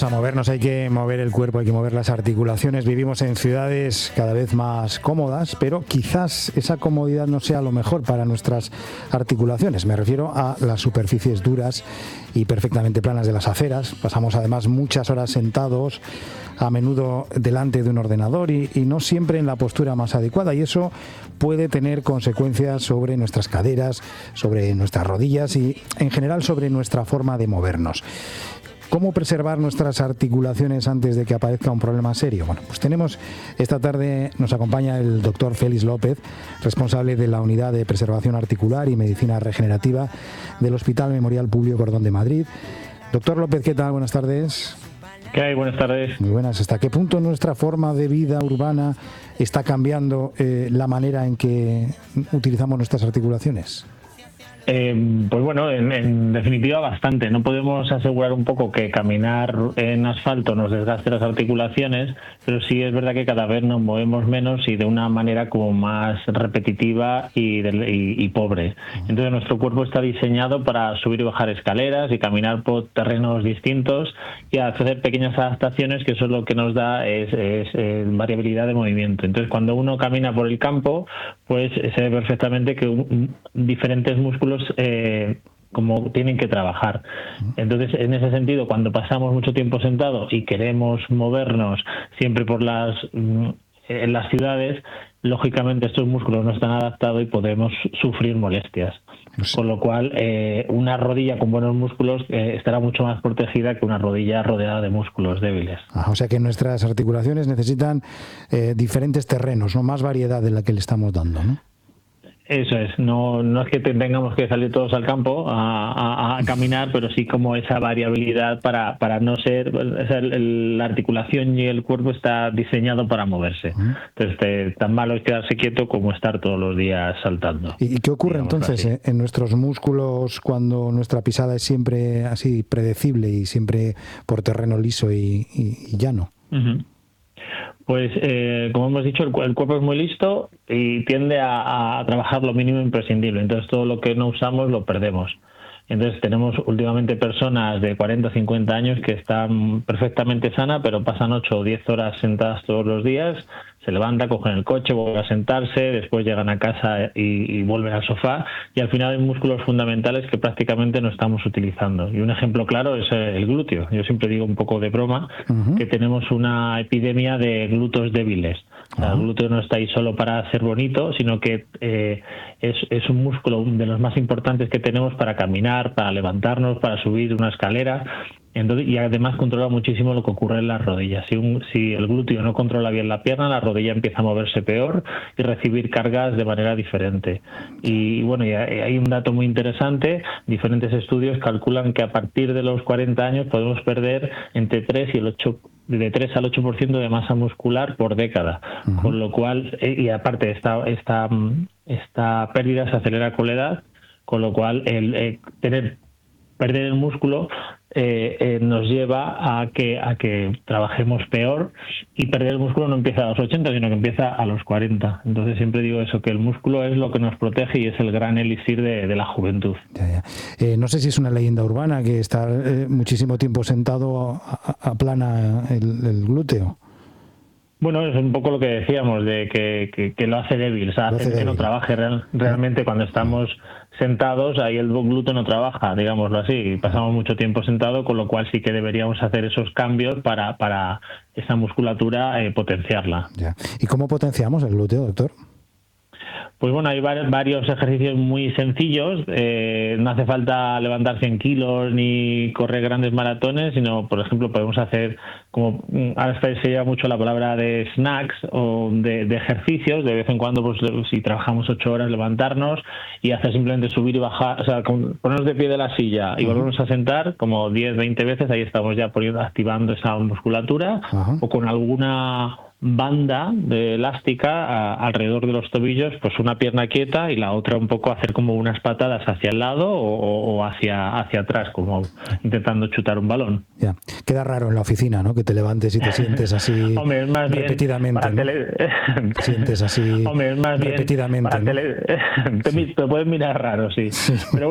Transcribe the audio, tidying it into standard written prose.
a movernos, hay que mover el cuerpo, hay que mover las articulaciones. Vivimos en ciudades cada vez más cómodas, pero quizás esa comodidad no sea lo mejor para nuestras articulaciones. Me refiero a las superficies duras y perfectamente planas de las aceras. Pasamos además muchas horas sentados, a menudo delante de un ordenador y no siempre en la postura más adecuada, y eso puede tener consecuencias sobre nuestras caderas, sobre nuestras rodillas y en general sobre nuestra forma de movernos. ¿Cómo preservar nuestras articulaciones antes de que aparezca un problema serio? Bueno, pues tenemos esta tarde, nos acompaña el doctor Félix López, responsable de la Unidad de Preservación Articular y Medicina Regenerativa del Hospital Memorial Publio Cordón de Madrid. Doctor López, ¿qué tal? Buenas tardes. ¿Qué hay? Buenas tardes. Muy buenas. ¿Hasta qué punto nuestra forma de vida urbana está cambiando la manera en que utilizamos nuestras articulaciones? Pues bueno, en definitiva bastante. No podemos asegurar un poco que caminar en asfalto nos desgaste las articulaciones, pero sí es verdad que cada vez nos movemos menos y de una manera como más repetitiva y pobre. Entonces nuestro cuerpo está diseñado para subir y bajar escaleras y caminar por terrenos distintos y hacer pequeñas adaptaciones, que eso es lo que nos da es variabilidad de movimiento. Entonces cuando uno camina por el campo, pues se ve perfectamente que diferentes músculos como tienen que trabajar. Entonces, en ese sentido, cuando pasamos mucho tiempo sentados y queremos movernos siempre en las ciudades, lógicamente estos músculos no están adaptados y podemos sufrir molestias. Sí. Con lo cual, una rodilla con buenos músculos estará mucho más protegida que una rodilla rodeada de músculos débiles. O sea que nuestras articulaciones necesitan diferentes terrenos, ¿no? Más variedad de la que le estamos dando, ¿no? Eso es, no es que tengamos que salir todos al campo a caminar, pero sí como esa variabilidad para no ser, o sea, la articulación y el cuerpo está diseñado para moverse. Entonces, tan malo es quedarse quieto como estar todos los días saltando. ¿Y qué ocurre entonces en nuestros músculos cuando nuestra pisada es siempre así predecible y siempre por terreno liso y llano? Uh-huh. Pues, como hemos dicho, el cuerpo es muy listo y tiende a trabajar lo mínimo imprescindible. Entonces, todo lo que no usamos lo perdemos. Entonces, tenemos últimamente personas de 40 o 50 años que están perfectamente sanas, pero pasan 8 o 10 horas sentadas todos los días, se levantan, cogen el coche, vuelven a sentarse, después llegan a casa y vuelven al sofá, y al final hay músculos fundamentales que prácticamente no estamos utilizando. Y un ejemplo claro es el glúteo. Yo siempre digo un poco de broma que tenemos una epidemia de glúteos débiles. O sea, el glúteo no está ahí solo para ser bonito, sino que es un músculo de los más importantes que tenemos para caminar, para levantarnos, para subir una escalera. Entonces, y además controla muchísimo lo que ocurre en las rodillas. Si el glúteo no controla bien la pierna, la rodilla empieza a moverse peor y recibir cargas de manera diferente. Y bueno, y hay un dato muy interesante. Diferentes estudios calculan que a partir de los 40 años podemos perder entre 3 al 8% de masa muscular por década. Con lo cual, y aparte esta pérdida se acelera con la edad, con lo cual perder el músculo nos lleva a que trabajemos peor, y perder el músculo no empieza a los 80, sino que empieza a los 40. Entonces siempre digo eso, que el músculo es lo que nos protege y es el gran elixir de la juventud. Ya. No sé si es una leyenda urbana que estar muchísimo tiempo sentado aplana el glúteo. Bueno, es un poco lo que decíamos, de que lo hace débil, o sea, hace que no trabaje realmente cuando estamos sentados, ahí el glúteo no trabaja, digámoslo así, pasamos mucho tiempo sentado, con lo cual sí que deberíamos hacer esos cambios para esa musculatura potenciarla. Ya. ¿Y cómo potenciamos el glúteo, doctor? Pues bueno, hay varios ejercicios muy sencillos. No hace falta levantar 100 kilos ni correr grandes maratones, sino, por ejemplo, podemos hacer, como ahora se lleva mucho la palabra de snacks o de ejercicios. De vez en cuando, pues si trabajamos 8 horas, levantarnos y hacer simplemente subir y bajar, o sea, ponernos de pie de la silla y volvernos a sentar como 10, 20 veces. Ahí estamos ya activando esa musculatura. O con alguna banda de elástica alrededor de los tobillos, pues una pierna quieta y la otra un poco hacer como unas patadas hacia el lado o hacia atrás, como intentando chutar un balón. Ya. Queda raro en la oficina, ¿no? Que te levantes y te sientes así. Hombre, es más repetidamente, ¿no? Te sientes así. Hombre, es más repetidamente, bien ¿no? te puedes mirar raro, sí. Pero